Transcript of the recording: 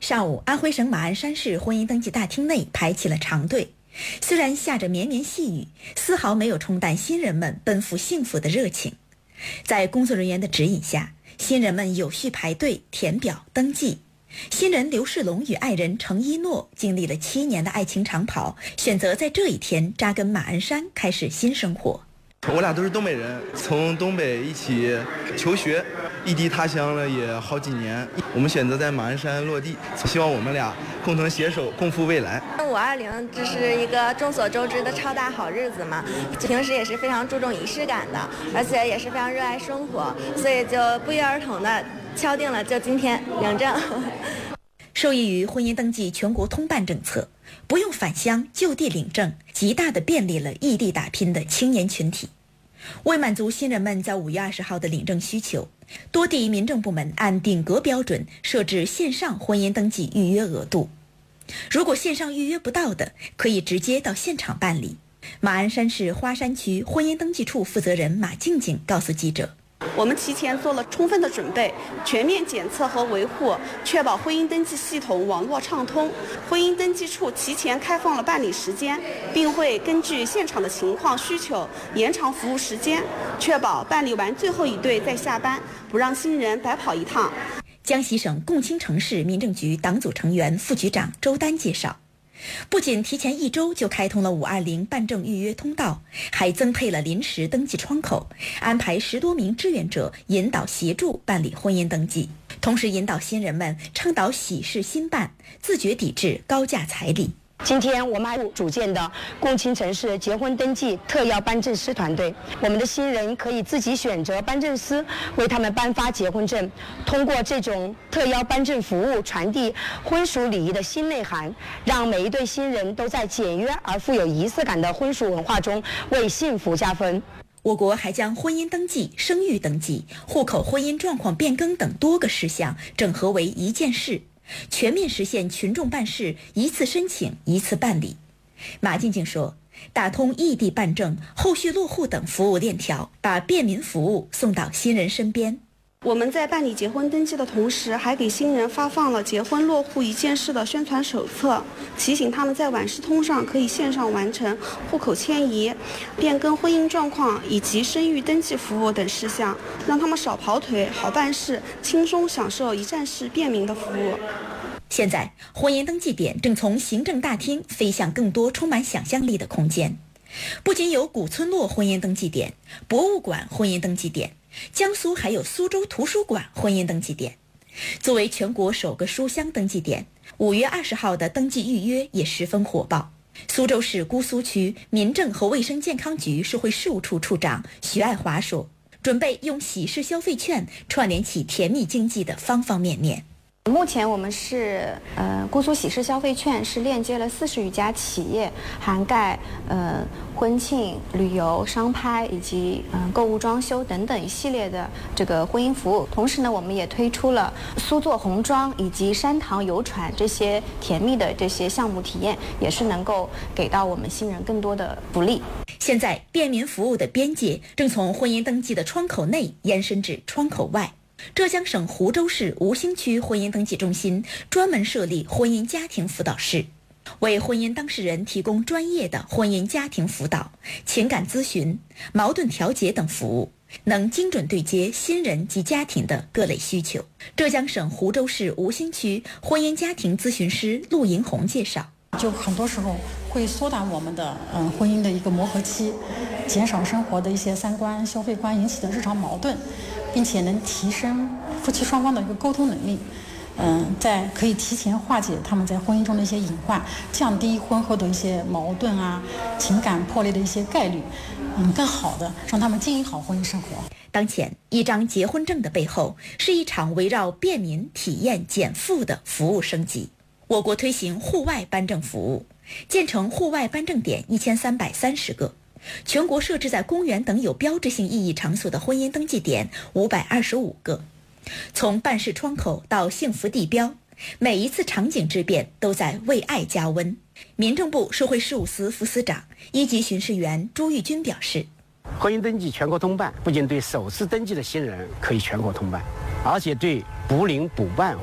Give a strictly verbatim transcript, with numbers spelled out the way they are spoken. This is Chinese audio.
上午，安徽省马鞍山市婚姻登记大厅内排起了长队。虽然下着绵绵细雨，丝毫没有冲淡新人们奔赴幸福的热情。在工作人员的指引下，新人们有序排队填表登记。新人刘世龙与爱人程一诺经历了七年的爱情长跑，选择在这一天扎根马鞍山，开始新生活。 我俩都是东北人，从东北一起求学，异地他乡了也好几年。我们选择在马鞍山落地，希望我们俩共同携手，共赴未来。 五二零这是一个众所周知的超大好日子嘛，平时也是非常注重仪式感的，而且也是非常热爱生活，所以就不约而同的敲定了就今天领证。 受益于婚姻登记全国通办政策，不用返乡就地领证，极大地便利了异地打拼的青年群体。为满足新人们在五月二十号的领证需求，多地民政部门按顶格标准设置线上婚姻登记预约额度。如果线上预约不到的，可以直接到现场办理。马鞍山市花山区婚姻登记处负责人马静静告诉记者， 我们提前做了充分的准备，全面检测和维护，确保婚姻登记系统网络畅通。婚姻登记处提前开放了办理时间，并会根据现场的情况需求延长服务时间，确保办理完最后一对再下班，不让新人白跑一趟。 江西省共青城市民政局党组成员、副局长周丹介绍，不仅提前一周就开通了五二零办证预约通道，还增配了临时登记窗口，安排十多名志愿者引导协助办理婚姻登记，同时引导新人们倡导喜事新办，自觉抵制高价彩礼。 今天我们还组建的共青城市结婚登记特邀颁证师团队，我们的新人可以自己选择颁证师为他们颁发结婚证，通过这种特邀颁证服务传递婚俗礼仪的新内涵，让每一对新人都在简约而富有仪式感的婚俗文化中为幸福加分。 我国还将婚姻登记、生育登记、户口婚姻状况变更等多个事项整合为一件事，全面实现群众办事一次申请一次办理。马静静说，打通异地办证、后续落户等服务链条，把便民服务送到新人身边。 我们在办理结婚登记的同时，还给新人发放了结婚落户一件事的宣传手册，提醒他们在晚视通上可以线上完成户口迁移、变更婚姻状况以及生育登记服务等事项，让他们少跑腿，好办事，轻松享受一站式便民的服务。 现在，婚姻登记点正从行政大厅飞向更多充满想象力的空间。不仅有古村落婚姻登记点、博物馆婚姻登记点，江苏还有苏州图书馆婚姻登记点。作为全国首个书香登记点，五月二十号的登记预约也十分火爆。苏州市姑苏区民政和卫生健康局社会事务处处长徐爱华说，准备用喜事消费券串联起甜蜜经济的方方面面。 目前我们是呃姑苏喜事消费券是链接了四十余家企业，涵盖呃婚庆、旅游、商拍以及嗯、呃、购物装修等等一系列的这个婚姻服务。同时呢，我们也推出了苏做红妆以及山塘游船这些甜蜜的这些项目体验，也是能够给到我们新人更多的福利。 现在便民服务的边界正从婚姻登记的窗口内延伸至窗口外。浙江省湖州市吴兴区婚姻登记中心专门设立婚姻家庭辅导室，为婚姻当事人提供专业的婚姻家庭辅导、情感咨询、矛盾调解等服务，能精准对接新人及家庭的各类需求。浙江省湖州市吴兴区婚姻家庭咨询师陆银红介绍， 就很多时候会缩短我们的嗯婚姻的一个磨合期，减少生活的一些三观、消费观引起的日常矛盾，并且能提升夫妻双方的一个沟通能力，嗯，在可以提前化解他们在婚姻中的一些隐患，降低婚后的一些矛盾啊、情感破裂的一些概率，嗯，更好的让他们经营好婚姻生活。 当前，一张结婚证的背后是一场围绕便民、体验、减负的服务升级。我国推行户外颁证服务，建成户外颁证点一千三百三十个。全国设置在公园等有标志性意义场所的婚姻登记点五百二十五个。从办事窗口到幸福地标，每一次场景之变都在为爱加温。民政部社会事务司副司长、一级巡视员朱玉军表示， 婚姻登记全国通办不仅对首次登记的新人可以全国通办，而且对不领补办